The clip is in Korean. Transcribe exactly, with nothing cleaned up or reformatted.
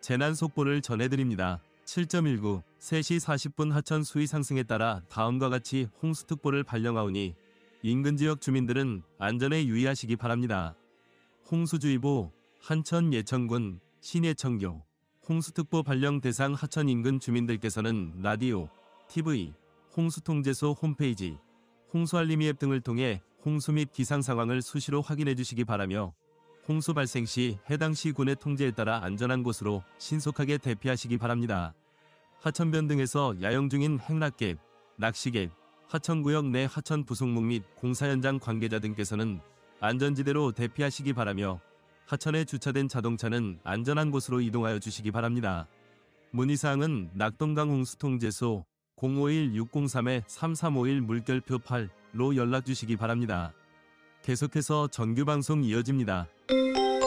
재난 속보를 전해드립니다. 칠 점 일구 세 시 사십 분 하천 수위 상승에 따라 다음과 같이 홍수특보를 발령하오니 인근 지역 주민들은 안전에 유의하시기 바랍니다. 홍수주의보 한천 예천군 신예천교 홍수특보 발령 대상 하천 인근 주민들께서는 라디오, 티비, 홍수통제소 홈페이지, 홍수알림이 앱 등을 통해 홍수 및 기상 상황을 수시로 확인해 주시기 바라며 홍수 발생 시 해당 시군의 통제에 따라 안전한 곳으로 신속하게 대피하시기 바랍니다. 하천변 등에서 야영 중인 행락객, 낚시객, 하천구역 내 하천 부속목 및 공사 현장 관계자 등께서는 안전지대로 대피하시기 바라며 하천에 주차된 자동차는 안전한 곳으로 이동하여 주시기 바랍니다. 문의사항은 낙동강 홍수통제소 공오일 육공삼 삼삼오일 물결표 팔로 연락주시기 바랍니다. 계속해서 정규방송 이어집니다.